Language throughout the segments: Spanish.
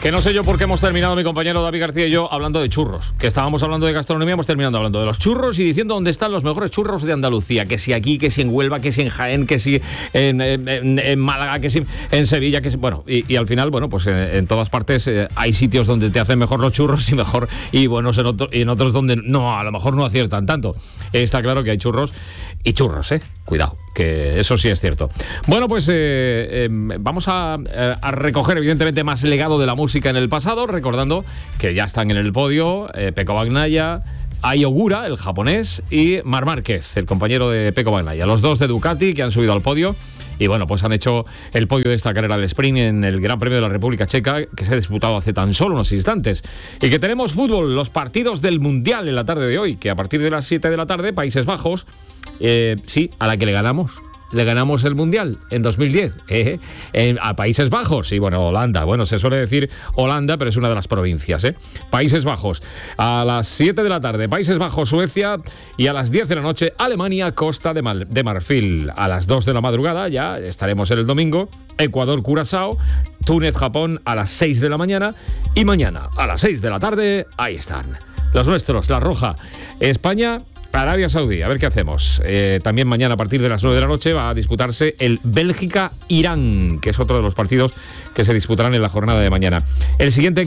Que no sé yo por qué hemos terminado, mi compañero David García y yo, hablando de churros. Que estábamos hablando de gastronomía, hemos terminado hablando de los churros y diciendo dónde están los mejores churros de Andalucía. Que si aquí, que si en Huelva, que si en Jaén, que si en Málaga, que si en Sevilla, que si... Bueno, y al final, bueno, pues en todas partes hay sitios donde te hacen mejor los churros y buenos en otros donde no, a lo mejor no aciertan tanto. Está claro que hay churros y churros, cuidado, que eso sí es cierto. Bueno, pues vamos a recoger evidentemente más legado de la música en el pasado, recordando que ya están en el podio Pecco Bagnaia, Ai Ogura, el japonés, y Marc Márquez, el compañero de Pecco Bagnaia, los dos de Ducati que han subido al podio. Y bueno, pues han hecho el podio de esta carrera del sprint en el Gran Premio de la República Checa, que se ha disputado hace tan solo unos instantes. Y que tenemos fútbol, los partidos del Mundial en la tarde de hoy, que a partir de las 7 de la tarde, Países Bajos, sí, a la que le ganamos el Mundial en 2010 a Países Bajos y bueno, Holanda, bueno, se suele decir Holanda, pero es una de las provincias, Países Bajos, a las 7 de la tarde Países Bajos, Suecia, y a las 10 de la noche Alemania, Costa de Marfil. A las 2 de la madrugada, ya estaremos en el domingo, Ecuador, Curazao, Túnez, Japón a las 6 de la mañana, y mañana a las 6 de la tarde, ahí están los nuestros, la roja, España, Arabia Saudí. A ver qué hacemos. También mañana a partir de las 9 de la noche va a disputarse el Bélgica-Irán, que es otro de los partidos que se disputarán en la jornada de mañana. El siguiente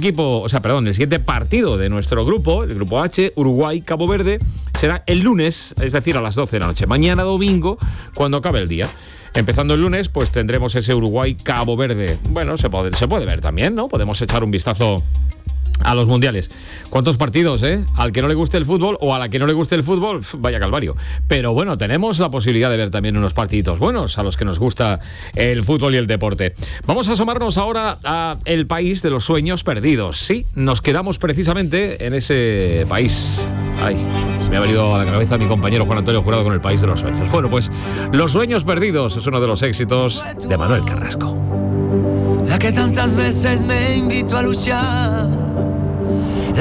partido de nuestro grupo, el grupo H, Uruguay-Cabo Verde, será el lunes, es decir, a las 12 de la noche. Mañana domingo, cuando acabe el día. Empezando el lunes, pues tendremos ese Uruguay-Cabo Verde. Bueno, se puede ver también, ¿no? Podemos echar un vistazo a los mundiales. ¿Cuántos partidos, Al que no le guste el fútbol o a la que no le guste el fútbol, vaya calvario. Pero bueno, tenemos la posibilidad de ver también unos partiditos buenos a los que nos gusta el fútbol y el deporte. Vamos a asomarnos ahora a el país de los sueños perdidos. Sí, nos quedamos precisamente en ese país. Ay, se me ha venido a la cabeza mi compañero Juan Antonio Jurado con el país de los sueños. Bueno, pues Los sueños perdidos es uno de los éxitos de Manuel Carrasco. La que tantas veces me invitó a luchar,